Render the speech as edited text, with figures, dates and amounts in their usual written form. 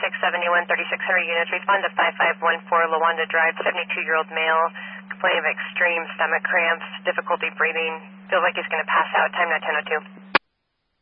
671, 3600 units. Respond to 5514 Lawanda Drive, 72-year-old male, complaining of extreme stomach cramps, difficulty breathing. Feels like he's going to pass out. Time now 10:02.